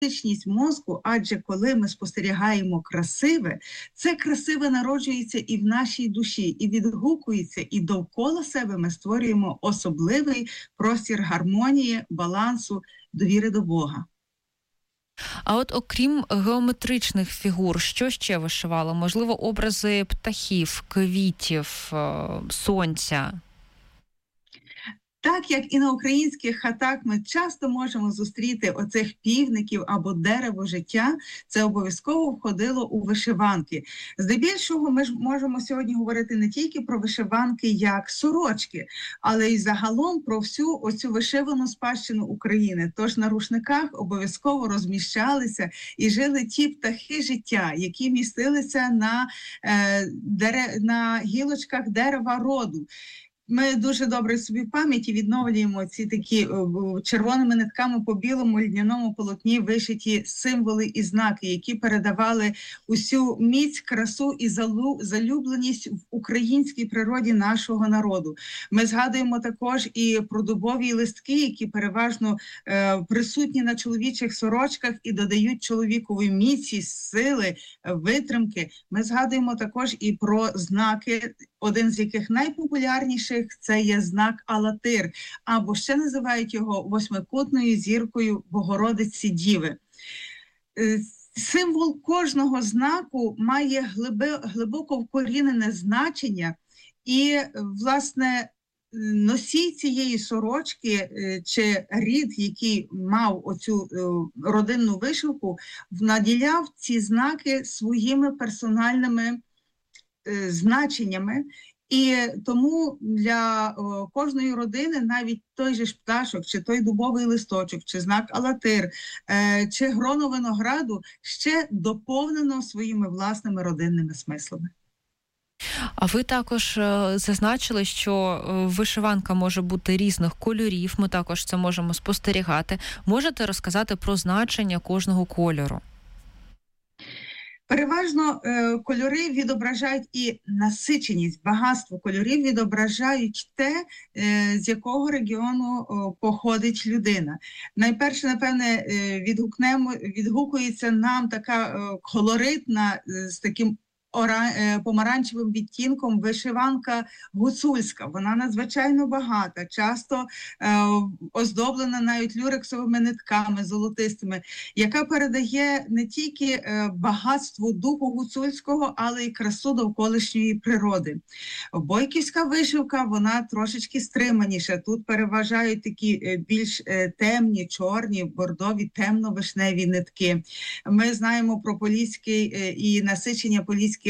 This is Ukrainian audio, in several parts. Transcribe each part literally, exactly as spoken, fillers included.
пластичність мозку, адже коли ми спостерігаємо красиве, це красиве народжується і в нашій душі, і відгукується, і довкола себе ми створюємо особливий простір гармонії, балансу, довіри до Бога. А от окрім геометричних фігур, що ще вишивало? Можливо, образи птахів, квітів, сонця? Так, як і на українських хатах ми часто можемо зустріти оцих півників або дерево життя, це обов'язково входило у вишиванки. Здебільшого ми ж можемо сьогодні говорити не тільки про вишиванки як сорочки, але й загалом про всю оцю вишивану спадщину України. Тож на рушниках обов'язково розміщалися і жили ті птахи життя, які містилися на, е, дере... на гілочках дерева роду. Ми дуже добре собі в пам'яті відновлюємо ці такі червоними нитками по білому льняному полотні вишиті символи і знаки, які передавали усю міць, красу і залюбленість в українській природі нашого народу. Ми згадуємо також і про дубові листки, які переважно е, присутні на чоловічих сорочках і додають чоловікові міці, сили, витримки. Ми згадуємо також і про знаки, один з яких найпопулярніших – це є знак Алатир, або ще називають його восьмикутною зіркою Богородиці Діви. Символ кожного знаку має глибоко вкорінене значення, і, власне, носій цієї сорочки чи рід, який мав оцю родинну вишивку, наділяв ці знаки своїми персональними значеннями, і тому для о, кожної родини навіть той же ж пташок, чи той дубовий листочок, чи знак Алатир, е, чи гроно винограду ще доповнено своїми власними родинними смислами. А ви також е, зазначили, що е, вишиванка може бути різних кольорів, ми також це можемо спостерігати. Можете розказати про значення кожного кольору? Переважно е, кольори відображають і насиченість, багатство кольорів відображають те, е, з якого регіону о, походить людина. Найперше, напевне, е, відгукнемо, відгукується нам така е, колоритна, е, з таким помаранчевим відтінком вишиванка гуцульська. Вона надзвичайно багата, часто е, оздоблена навіть люрексовими нитками золотистими, яка передає не тільки е, багатство духу гуцульського, але й красу довколишньої природи. Бойківська вишивка, вона трошечки стриманіша. Тут переважають такі е, більш е, темні, чорні, бордові, темно-вишневі нитки. Ми знаємо про поліський е, і насичення поліських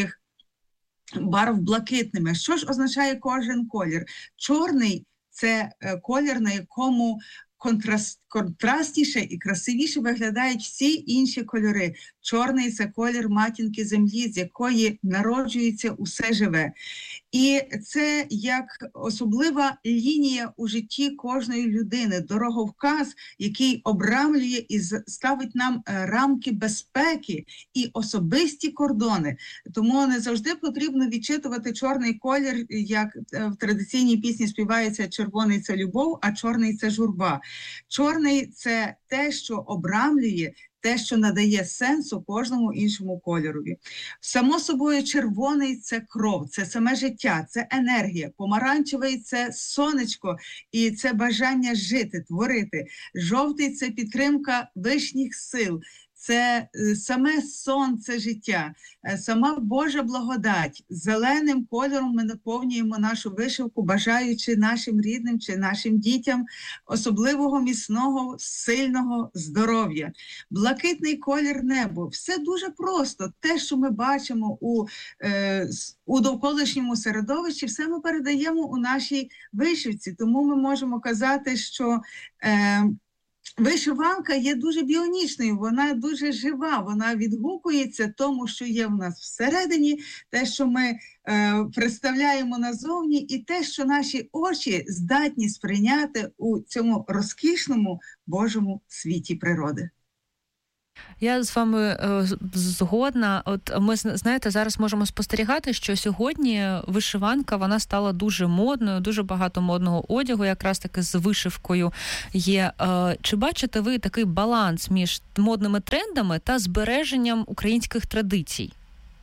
барв блакитними. Що ж означає кожен колір? Чорний – це колір, на якому контраст, контрастніше і красивіше виглядають всі інші кольори. Чорний – це колір матінки землі, з якої народжується усе живе. І це як особлива лінія у житті кожної людини, дороговказ, який обрамлює і ставить нам рамки безпеки і особисті кордони. Тому не завжди потрібно відчитувати чорний колір, як в традиційній пісні співається «Червоний – це любов, а чорний – це журба». Чорний – це те, що обрамлює, те, що надає сенсу кожному іншому кольорові. Само собою, червоний – це кров, це саме життя, це енергія. Помаранчевий – це сонечко і це бажання жити, творити. Жовтий – це підтримка вищих сил. Це саме сонце життя, сама Божа благодать. Зеленим кольором ми наповнюємо нашу вишивку, бажаючи нашим рідним чи нашим дітям особливого, міцного, сильного здоров'я. Блакитний колір небу. Все дуже просто. Те, що ми бачимо у, е, у довколишньому середовищі, все ми передаємо у нашій вишивці. Тому ми можемо казати, що е, вишиванка є дуже біонічною, вона дуже жива, вона відгукується тому, що є в нас всередині, те, що ми е, представляємо назовні, і те, що наші очі здатні сприйняти у цьому розкішному Божому світі природи. Я з вами е, згодна. От ми, знаєте, зараз можемо спостерігати, що сьогодні вишиванка, вона стала дуже модною, дуже багато модного одягу, якраз таки з вишивкою є. Е, чи бачите ви такий баланс між модними трендами та збереженням українських традицій?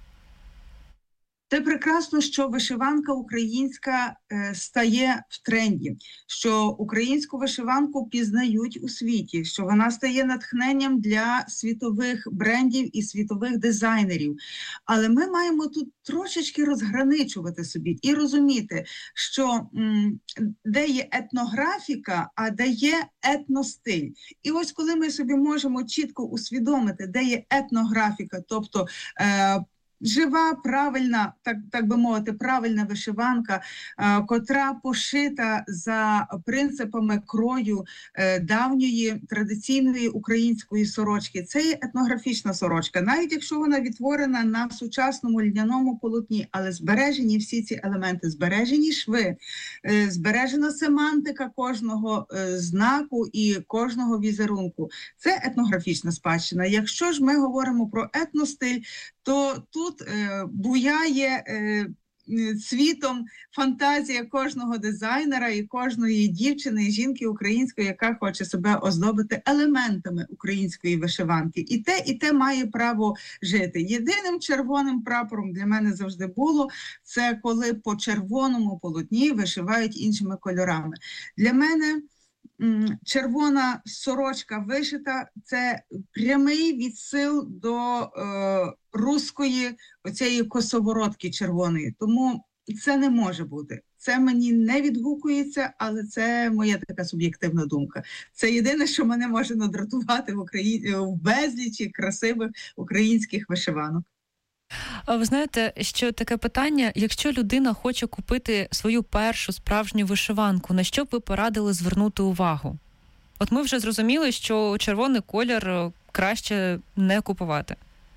Це прекрасно, що вишиванка українська е, стає в тренді, що українську вишиванку пізнають у світі, що вона стає натхненням для світових брендів і світових дизайнерів. Але ми маємо тут трошечки розграничувати собі і розуміти, що м, де є етнографіка, а де є етностиль. І ось коли ми собі можемо чітко усвідомити, де є етнографіка, тобто е, жива, правильна, так, так би мовити, правильна вишиванка, е, котра пошита за принципами крою е, давньої традиційної української сорочки. Це є етнографічна сорочка, навіть якщо вона відтворена на сучасному льняному полотні, але збережені всі ці елементи, збережені шви, е, збережена семантика кожного е, знаку і кожного візерунку. Це етнографічна спадщина. Якщо ж ми говоримо про етностиль, то тут е, буяє е, світом фантазія кожного дизайнера і кожної дівчини і жінки української, яка хоче себе оздобити елементами української вишиванки. І те, і те має право жити. Єдиним червоним прапором для мене завжди було, це коли по червоному полотні вишивають іншими кольорами. Для мене червона сорочка вишита – це прямий відсил до е, руської оцієї косоворотки червоної. Тому це не може бути. Це мені не відгукується, але це моя така суб'єктивна думка. Це єдине, що мене може надратувати в Україні в безлічі красивих українських вишиванок. Ви знаєте, що таке питання, якщо людина хоче купити свою першу справжню вишиванку, на що б ви порадили звернути увагу? От ми вже зрозуміли, що червоний колір краще не купувати.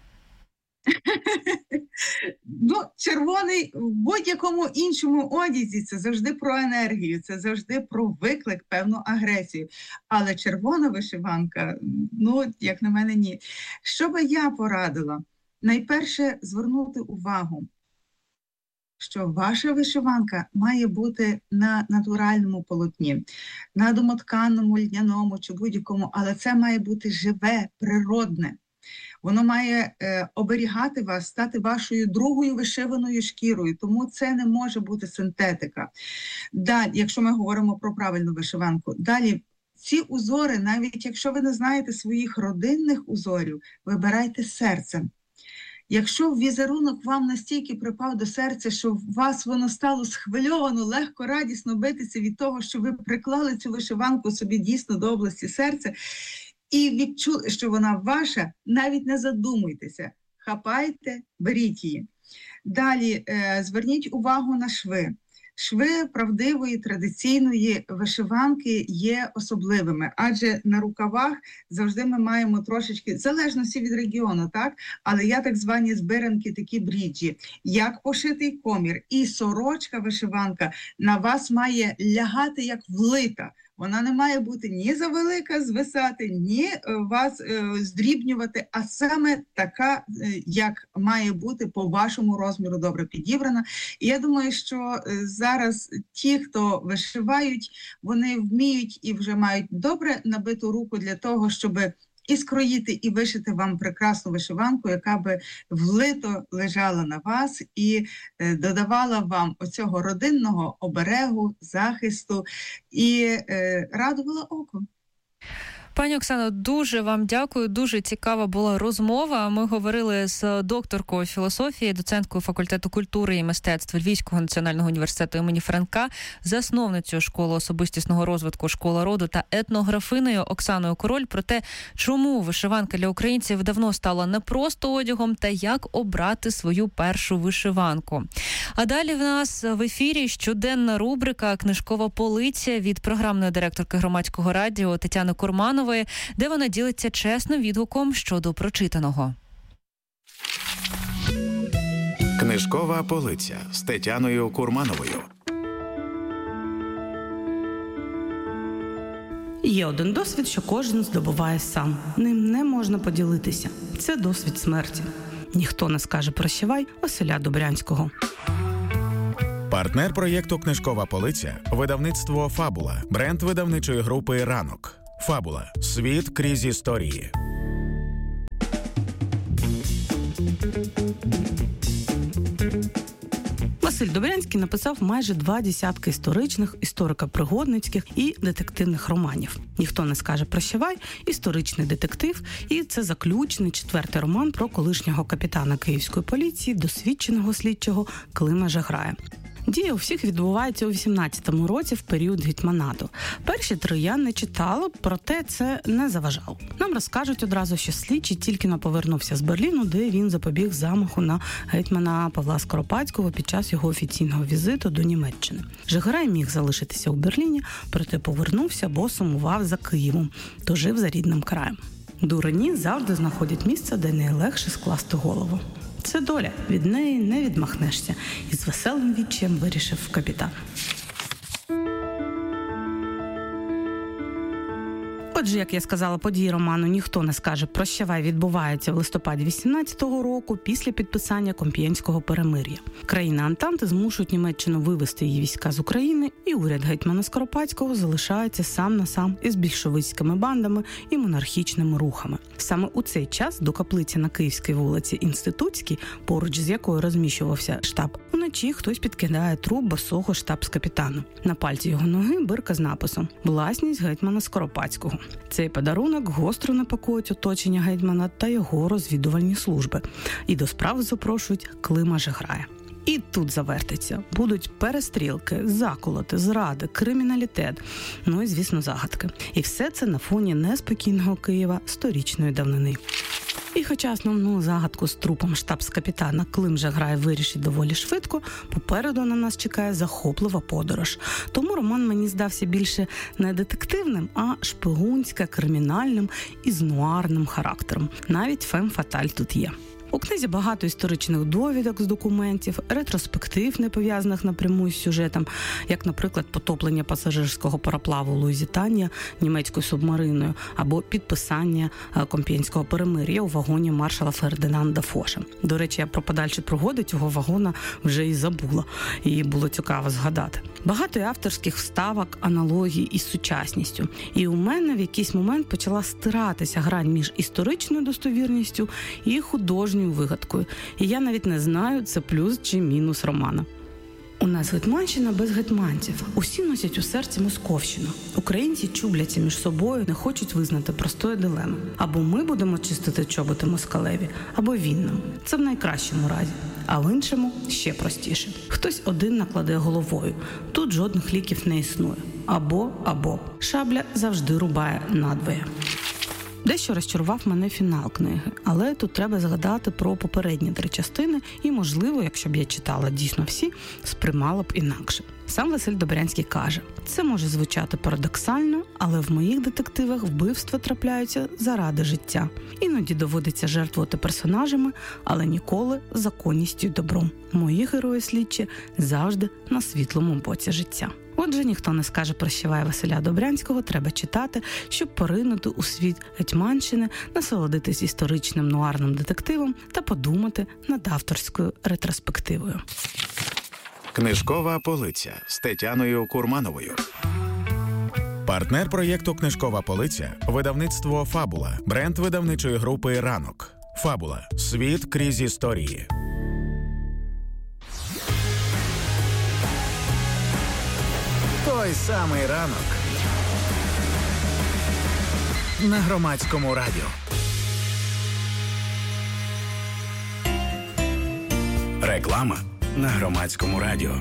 Ну, червоний в будь-якому іншому одязі – це завжди про енергію, це завжди про виклик, певну агресію. Але червона вишиванка, ну, як на мене, ні. Що би я порадила? Найперше звернути увагу, що ваша вишиванка має бути на натуральному полотні, на домотканому, льняному чи будь-якому, але це має бути живе, природне. Воно має е, оберігати вас, стати вашою другою вишиваною шкірою, тому це не може бути синтетика. Далі, якщо ми говоримо про правильну вишиванку, далі ці узори, навіть якщо ви не знаєте своїх родинних узорів, вибирайте серцем. Якщо візерунок вам настільки припав до серця, що в вас воно стало схвильовано, легко, радісно битися від того, що ви приклали цю вишиванку собі дійсно до області серця і відчули, що вона ваша, навіть не задумуйтеся, хапайте, беріть її. Далі е, зверніть увагу на шви. Шви правдивої традиційної вишиванки є особливими, адже на рукавах завжди ми маємо трошечки, залежно всі від регіону, так? Але є так звані збиранки, такі бріджі, як пошитий комір. І сорочка вишиванка на вас має лягати як влита. Вона не має бути ні завелика звисати, ні вас е, здрібнювати, а саме така, е, як має бути по вашому розміру добре підібрана. І я думаю, що е, зараз ті, хто вишивають, вони вміють і вже мають добре набиту руку для того, щоб і скроїти, і вишити вам прекрасну вишиванку, яка би влито лежала на вас і е, додавала вам оцього родинного оберегу, захисту і е, радувала око. Пані Оксано, дуже вам дякую, дуже цікава була розмова. Ми говорили з докторкою філософії, доценткою факультету культури і мистецтв Львівського національного університету імені Франка, засновницею школи особистісного розвитку «Школа роду» та етнографиною Оксаною Король про те, чому вишиванка для українців давно стала не просто одягом та як обрати свою першу вишиванку. А далі в нас в ефірі щоденна рубрика «Книжкова полиця» від програмної директорки Громадського радіо Тетяни Курманової, де вона ділиться чесним відгуком щодо прочитаного. Книжкова полиця з Тетяною Курмановою. Є один досвід, що кожен здобуває сам. Ним не можна поділитися. Це досвід смерті. Ніхто не скаже «прощавай» Василя Добрянського. Партнер проєкту «Книжкова полиця» – видавництво «Фабула», бренд видавничої групи «Ранок». «Фабула» – світ крізь історії. Василь Добрянський написав майже два десятки історичних, історико-пригодницьких і детективних романів. «Ніхто не скаже «прощавай» – історичний детектив, і це заключний четвертий роман про колишнього капітана Київської поліції, досвідченого слідчого Клима Жаграя. Дія у всіх відбувається у вісімнадцятому році в період гетьманату. Перші три я не читала, проте це не заважало. Нам розкажуть одразу, що слідчий тільки но повернувся з Берліну, де він запобіг замаху на гетьмана Павла Скоропадського під час його офіційного візиту до Німеччини. Жаграй міг залишитися у Берліні, проте повернувся, бо сумував за Києвом, то жив за рідним краєм. Дурені завжди знаходять місце, де найлегше скласти голову. Це доля, від неї не відмахнешся. І з веселим відчаєм вирішив капітан. Отже, як я сказала, події роману «Ніхто не скаже «прощавай» відбуваються в листопаді вісімнадцятого року після підписання Комп'єнського перемир'я. Країни Антанти змушують Німеччину вивести її війська з України, і уряд гетьмана Скоропадського залишається сам на сам із більшовицькими бандами і монархічними рухами. Саме у цей час до каплиці на Київській вулиці Інститутській, поруч з якою розміщувався штаб, вночі хтось підкидає труп босого штабс-капітану. На пальці його ноги бирка з написом «Власність гетьмана Скоропадського». Цей подарунок гостро непокоїть оточення гетьмана та його розвідувальні служби. І до справи запрошують Клима Жаграя. І тут завертиться. Будуть перестрілки, заколоти, зради, криміналітет, ну і, звісно, загадки. І все це на фоні неспокійного Києва сторічної давнини. І хоча основну загадку з трупом штабс-капітана Клим Жаграй вирішить доволі швидко, попереду на нас чекає захоплива подорож. Тому роман мені здався більше не детективним, а шпигунсько-кримінальним і з нуарним характером. Навіть фем-фаталь тут є. У книзі багато історичних довідок з документів, ретроспектив, не пов'язаних напряму з сюжетом, як, наприклад, потоплення пасажирського пароплаву Луїзітанія німецькою субмариною або підписання Комп'єнського перемир'я у вагоні маршала Фердинанда Фоша. До речі, я про подальші пригоди цього вагона вже і забула, і було цікаво згадати. Багато і авторських вставок, аналогій із сучасністю. І у мене в якийсь момент почала стиратися грань між історичною достовірністю і художньою вигадкою. І я навіть не знаю, це плюс чи мінус романа. У нас Гетьманщина без гетьманців. Усі носять у серці московщину. Українці чубляться між собою, не хочуть визнати простої дилеми. Або ми будемо чистити чоботи москалеві, або він нам. Це в найкращому разі. А в іншому ще простіше. Хтось один накладе головою. Тут жодних ліків не існує. Або, або. Шабля завжди рубає надвоє. Дещо розчарував мене фінал книги, але тут треба згадати про попередні три частини і, можливо, якщо б я читала дійсно всі, сприймала б інакше. Сам Василь Добрянський каже, це може звучати парадоксально, але в моїх детективах вбивства трапляються заради життя. Іноді доводиться жертвувати персонажами, але ніколи законністю й добром. Мої герої-слідчі завжди на світлому боці життя. Отже, ніхто не скаже «Прощавай» Василя Добрянського треба читати, щоб поринути у світ Гетьманщини, насолодитись історичним нуарним детективом та подумати над авторською ретроспективою. Книжкова полиця з Тетяною Курмановою. Партнер проєкту «Книжкова полиця» – видавництво «Фабула», бренд видавничої групи «Ранок». «Фабула» – світ крізь історії. Той самий ранок на Громадському радіо. Реклама на Громадському радіо.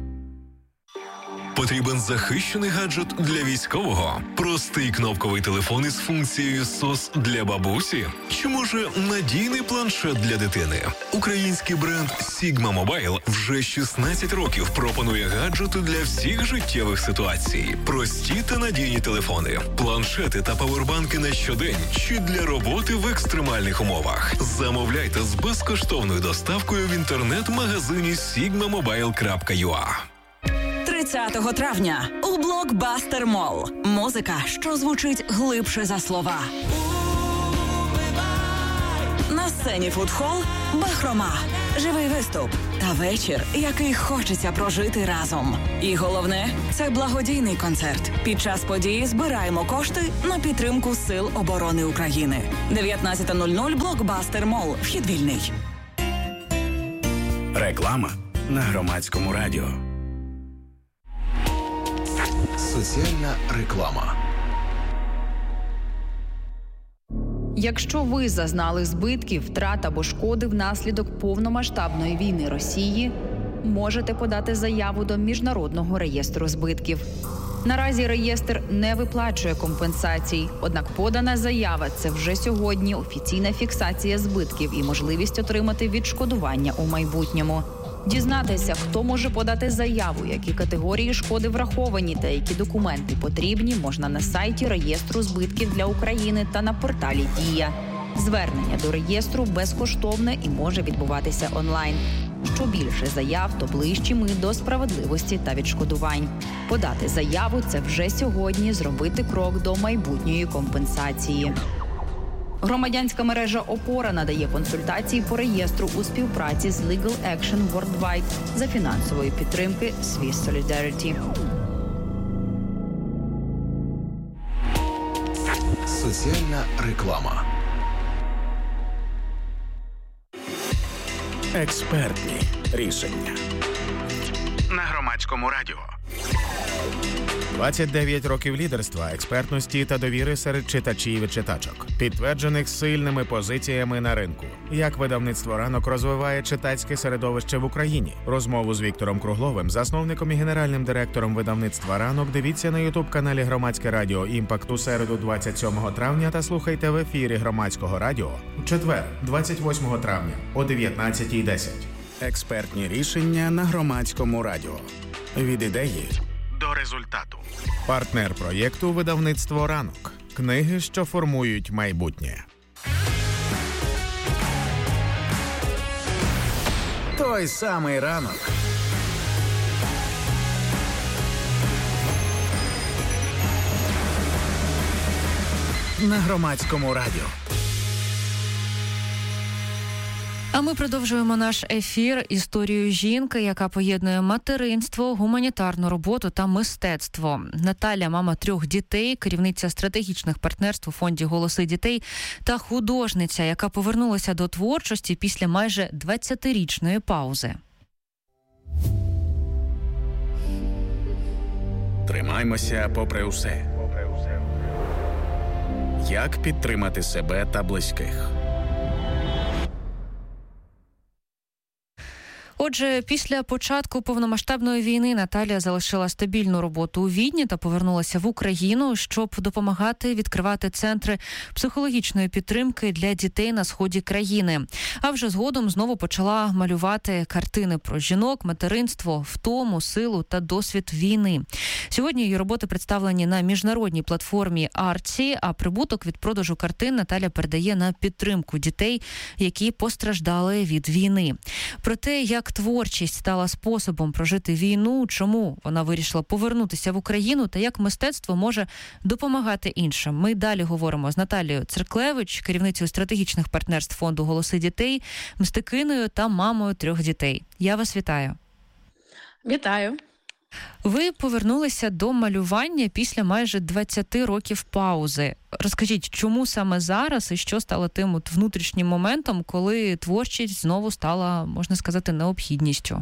Потрібен захищений гаджет для військового? Простий кнопковий телефон із функцією сос для бабусі? Чи може надійний планшет для дитини? Український бренд Sigma Mobile вже шістнадцять років пропонує гаджети для всіх життєвих ситуацій. Прості та надійні телефони, планшети та павербанки на щодень чи для роботи в екстремальних умовах. Замовляйте з безкоштовною доставкою в інтернет-магазині sigma mobile крапка ю а. тридцятого травня у Блокбастер Молл. Музика, що звучить глибше за слова. На сцені фудхол «Бахрома». Живий виступ та вечір, який хочеться прожити разом. І головне – це благодійний концерт. Під час події збираємо кошти на підтримку Сил оборони України. дев'ятнадцята нуль нуль Блокбастер Молл. Вхід вільний. Реклама на Громадському радіо. Соціальна реклама. Якщо ви зазнали збитків, втрат або шкоди внаслідок повномасштабної війни Росії, можете подати заяву до Міжнародного реєстру збитків. Наразі реєстр не виплачує компенсацій, однак подана заява – це вже сьогодні офіційна фіксація збитків і можливість отримати відшкодування у майбутньому. Дізнатися, хто може подати заяву, які категорії шкоди враховані та які документи потрібні, можна на сайті реєстру збитків для України та на порталі «Дія». Звернення до реєстру безкоштовне і може відбуватися онлайн. Що більше заяв, то ближчі ми до справедливості та відшкодувань. Подати заяву – це вже сьогодні зробити крок до майбутньої компенсації. Громадянська мережа «Опора» надає консультації по реєстру у співпраці з Legal Action Worldwide за фінансової підтримки Swiss Solidarity. Соціальна реклама. Експертні рішення на Громадському радіо. двадцять дев'ять років лідерства, експертності та довіри серед читачів і читачок, підтверджених сильними позиціями на ринку. Як видавництво «Ранок» розвиває читацьке середовище в Україні. Розмову з Віктором Кругловим, засновником і генеральним директором видавництва «Ранок», дивіться на ютуб-каналі «Громадське радіо Імпакт» у середу двадцять сьомого травня та слухайте в ефірі Громадського радіо у четвер двадцять восьмого травня о дев'ятнадцятій десять. Експертні рішення на Громадському радіо. Від ідеї до результату. Партнер проєкту видавництво «Ранок». Книги, що формують майбутнє. Той самий ранок. На Громадському радіо. А ми продовжуємо наш ефір історією жінки, яка поєднує материнство, гуманітарну роботу та мистецтво. Наталя – мама трьох дітей, керівниця стратегічних партнерств у фонді «Голоси дітей» та художниця, яка повернулася до творчості після майже двадцятирічної паузи. Тримаймося попри усе. Як підтримати себе та близьких? Отже, після початку повномасштабної війни Наталія залишила стабільну роботу у Відні та повернулася в Україну, щоб допомагати відкривати центри психологічної підтримки для дітей на сході країни. А вже згодом знову почала малювати картини про жінок, материнство, втому, силу та досвід війни. Сьогодні її роботи представлені на міжнародній платформі Artsy, а прибуток від продажу картин Наталя передає на підтримку дітей, які постраждали від війни. Про те, як творчість стала способом прожити війну, чому вона вирішила повернутися в Україну та як мистецтво може допомагати іншим. Ми далі говоримо з Наталією Церклевич, керівницею стратегічних партнерств фонду «Голоси дітей», мистикиною та мамою трьох дітей. Я вас вітаю. Вітаю. Ви повернулися до малювання після майже двадцяти років паузи. Розкажіть, чому саме зараз і що стало тим от внутрішнім моментом, коли творчість знову стала, можна сказати, необхідністю?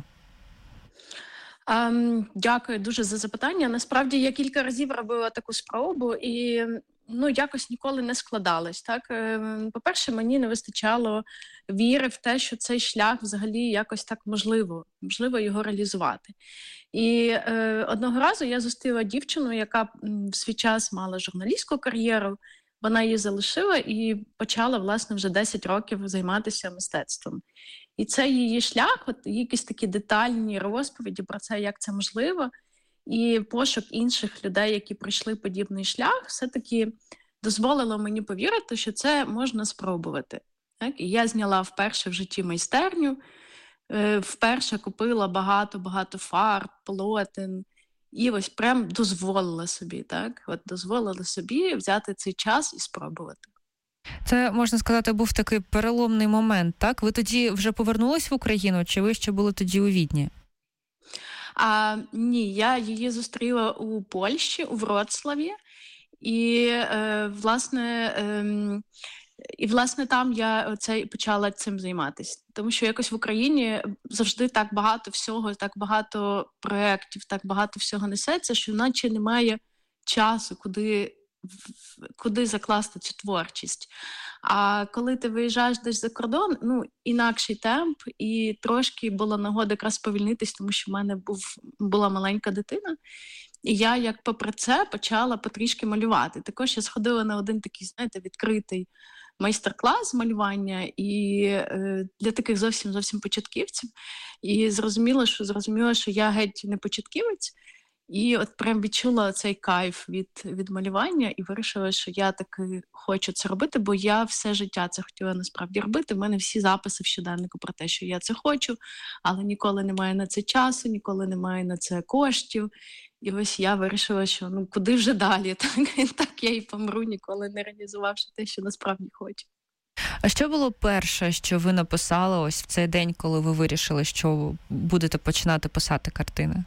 Um, дякую дуже за запитання. Насправді, я кілька разів робила таку спробу і ну, якось ніколи не складалось. Так? По-перше, мені не вистачало віри в те, що цей шлях взагалі якось так можливо, можливо його реалізувати. І е, одного разу я зустріла дівчину, яка в свій час мала журналістську кар'єру, вона її залишила і почала, власне, вже десять років займатися мистецтвом. І це її шлях, от якісь такі детальні розповіді про це, як це можливо, і пошук інших людей, які пройшли подібний шлях, все-таки дозволило мені повірити, що це можна спробувати. Так? І я зняла вперше в житті майстерню, вперше купила багато-багато фарб, полотен І ось прям дозволила собі, так? От дозволила собі взяти цей час і спробувати. Це, можна сказати, був такий переломний момент, так? Ви тоді вже повернулись в Україну, чи ви ще були тоді у Відні? А, ні, я її зустріла у Польщі, у Вроцлаві. І, е, власне, е, і, власне, там я оце почала цим займатися. Тому що якось в Україні завжди так багато всього, так багато проєктів, так багато всього несеться, що наче немає часу, куди, куди закласти цю творчість. А коли ти виїжджаєш десь за кордон, ну, інакший темп, і трошки була нагода якраз повільнитись, тому що в мене був, була маленька дитина. І я, як попри це, почала потрішки малювати. Також я сходила на один такий, знаєте, відкритий майстер-клас малювання і е, для таких зовсім-зовсім початківців. І зрозуміла, що зрозуміла, що я геть не початківець. І от прям відчула цей кайф від, від малювання і вирішила, що я таки хочу це робити, бо я все життя це хотіла насправді робити. У мене всі записи в щоденнику про те, що я це хочу, але ніколи немає на це часу, ніколи немає на це коштів. І ось я вирішила, що ну куди вже далі, так, так я і помру, ніколи не реалізувавши те, що насправді хочу. А що було перше, що ви написали ось в цей день, коли ви вирішили, що будете починати писати картини?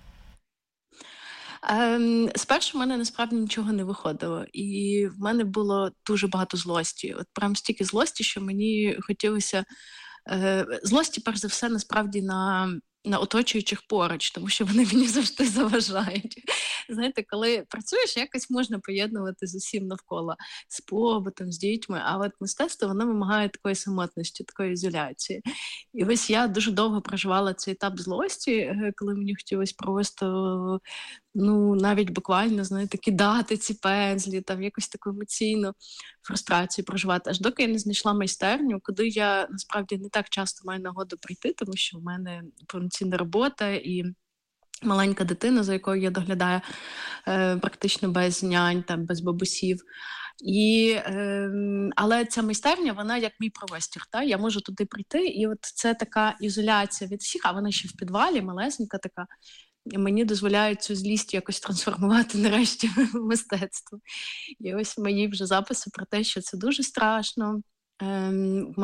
Ем, спершу в мене насправді нічого не виходило, і в мене було дуже багато злості. От прям стільки злості, що мені хотілося е, злості, перш за все, насправді на, на оточуючих поруч, тому що вони мені завжди заважають. Знаєте, коли працюєш, якось можна поєднувати з усім навколо, з побутом, з дітьми, а от мистецтво, воно вимагає такої самотності, такої ізоляції. І ось я дуже довго проживала цей етап злості, коли мені хотілося просто, ну, навіть буквально, знаєте, кидати ці пензлі, там якось таку емоційну фрустрацію проживати, аж доки я не знайшла майстерню, куди я, насправді, не так часто маю нагоду прийти, тому що в мене повноцінна робота і маленька дитина, за якою я доглядаю е, практично без нянь, там, без бабусів. І, е, але ця майстерня, вона як мій простір. Та? Я можу туди прийти, і от це така ізоляція від всіх, а вона ще в підвалі, малесенька така. І мені дозволяють цю злість якось трансформувати нарешті в мистецтво. І ось мої вже записи про те, що це дуже страшно. Ем,